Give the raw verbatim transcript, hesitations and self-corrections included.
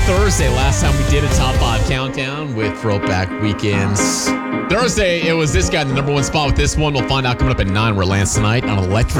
Thursday last time we did a top five countdown with Throwback Weekends. Thursday, it was this guy in the number one spot with this one. We'll find out coming up at nine where it lands tonight on Electric